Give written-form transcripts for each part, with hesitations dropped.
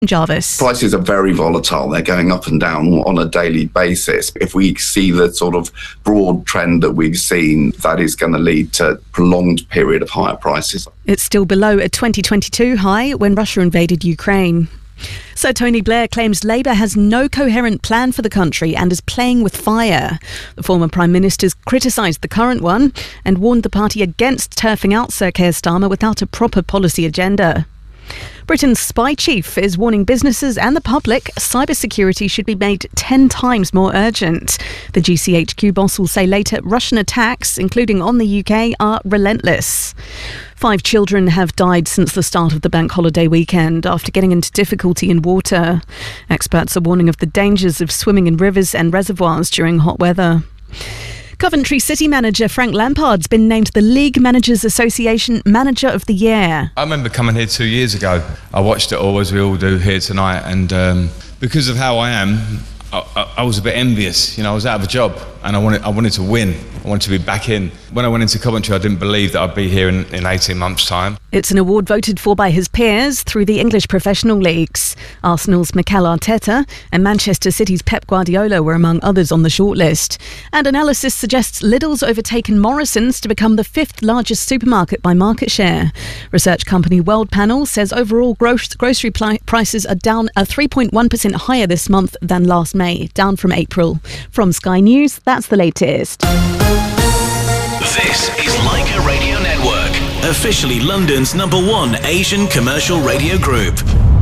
Jarvis. Prices are very volatile. They're going up and down on a daily basis. If we see the sort of broad trend that we've seen, that is going to lead to a prolonged period of higher prices. It's still below a 2022 high when Russia invaded Ukraine. Sir Tony Blair claims Labour has no coherent plan for the country and is playing with fire. The former Prime Minister's criticised the current one and warned the party against turfing out Sir Keir Starmer without a proper policy agenda. Britain's spy chief is warning businesses and the public cybersecurity should be made 10 times more urgent. The GCHQ boss will say later Russian attacks, including on the UK, are relentless. 5 children have died since the start of the bank holiday weekend after getting into difficulty in water. Experts are warning of the dangers of swimming in rivers and reservoirs during hot weather. Coventry City manager Frank Lampard's been named the League Managers Association Manager of the Year. I remember coming here 2 years ago. I watched it all, as we all do here tonight, and because of how I am, I was a bit envious. You know, I was out of a job and I wanted to win. I wanted to be back in. When I went into Coventry, I didn't believe that I'd be here in 18 months' time. It's an award voted for by his peers through the English professional leagues. Arsenal's Mikel Arteta and Manchester City's Pep Guardiola were among others on the shortlist. And analysis suggests Lidl's overtaken Morrison's to become the 5th largest supermarket by market share. Research company World Panel says overall grocery prices are down 3.1% higher this month than last May, down from April. From Sky News, that's the latest. This is Leica Radio Network, officially London's #1 Asian commercial radio group.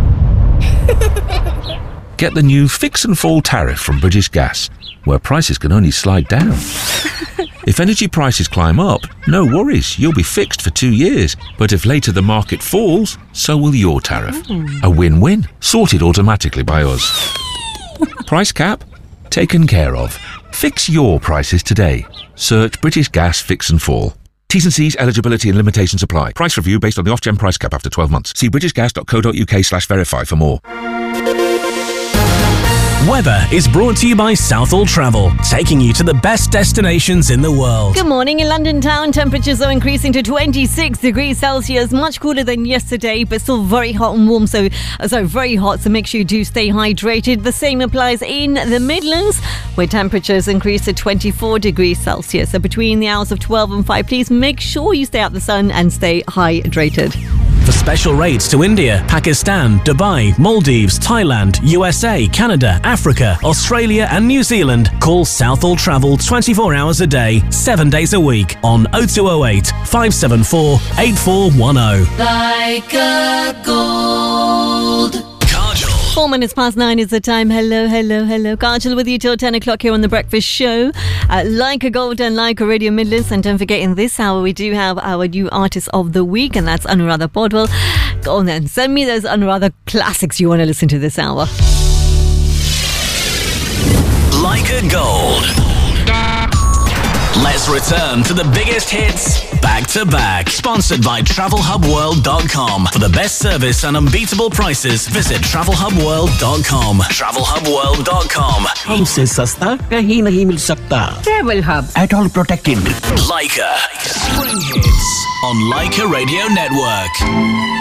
Get the new Fix and Fall tariff from British Gas, where prices can only slide down. If energy prices climb up, no worries, you'll be fixed for 2 years. But if later the market falls, so will your tariff. A win-win, sorted automatically by us. Price cap? Taken care of. Fix your prices today. Search British Gas Fix and Fall. T's and C's, eligibility and limitations apply. Price review based on the Ofgem price cap after 12 months. See britishgas.co.uk/verify for more. Weather is brought to you by Southall Travel, taking you to the best destinations in the world. Good morning. In London town, temperatures are increasing to 26 degrees Celsius, much cooler than yesterday, but still very hot and warm. So very hot, so make sure you do stay hydrated. The same applies in the Midlands, where temperatures increase to 24 degrees Celsius. So between the hours of 12 and 5, please make sure you stay out the sun and stay hydrated. For special rates to India, Pakistan, Dubai, Maldives, Thailand, USA, Canada, Africa, Australia and New Zealand, call Southall Travel 24 hours a day, 7 days a week on 0208 574 8410. Leica Gold. 4 minutes past 9 is the time. Hello. Kajal with you till 10 o'clock here on The Breakfast Show. Leica Gold and Leica Radio Midlands. And don't forget, in this hour, we do have our new Artist of the Week, and that's Anuradha Podwal. Go on then, send me those Anuradha classics you want to listen to this hour. Leica Gold. Let's return to the biggest hits back to back. Sponsored by TravelHubWorld.com. For the best service and unbeatable prices, visit TravelHubWorld.com. TravelHubWorld.com. हमसे सस्ता कहीं नहीं मिल सकता. Travel Hub. At all protected. Leica. Spring hits on Leica Radio Network.